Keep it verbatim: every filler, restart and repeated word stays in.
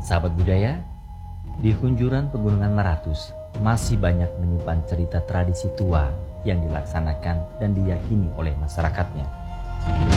Sahabat budaya, di Kunjuran Pegunungan Meratus masih banyak menyimpan cerita tradisi tua yang dilaksanakan dan diyakini oleh masyarakatnya.